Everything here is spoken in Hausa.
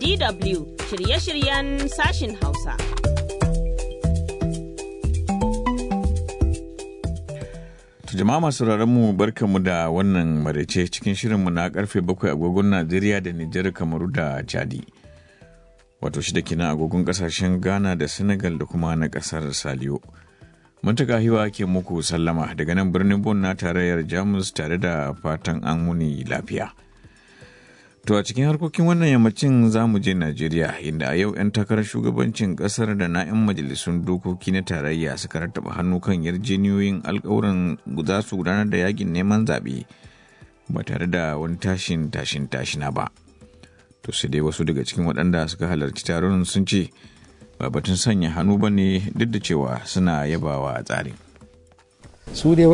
DW shirye-shiryen sashin Hausa. Jama'a masu mu barkamu da wannan maraice cikin shirinmu na karfe 7 agogon Najeriya da Nijar, Kamaru da Chadi. Wato 6 kenan agogon kasashen Ghana da Senegal da kuma na kasar Saliyo. Muntaka Hiwa ke muku sallama daga nan birnin Bon na tarayyar Jamus tare da fatan an wuni lafiya. To a cikin harkokin wannan yammacin za mu je Najeriya inda a yau 'yan takarar shugabancin kasar da na 'yan majalisun dokoki na tarayya suka rattaba hannu kan yarjejeniyoyin alkawuran za su gudanar da yakin neman zaɓe ba tare da wani tashina ba. To sai dai wasu daga cikin waɗanda suka halarci taron sun ce ba batun sanya hannu ba ne duk da cewa suna yabawa a tsarin. Su dai